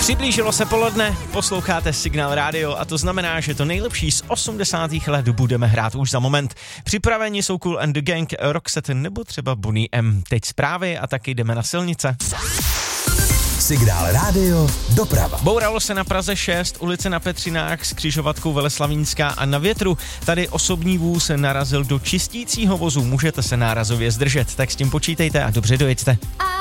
Přiblížilo se poledne, posloucháte Signál Radio a to znamená, že to nejlepší z 80. let budeme hrát už za moment. Připraveni jsou Kool and the Gang, Roxette nebo třeba Boney M. Teď zprávy a taky jdeme na silnice. Signál Radio doprava. Bouralo se na Praze 6, ulice na Petřinách s křižovatkou Veleslavínská a na Větru. Tady osobní vůz narazil do čistícího vozu, můžete se nárazově zdržet, tak s tím počítejte a dobře dojeďte.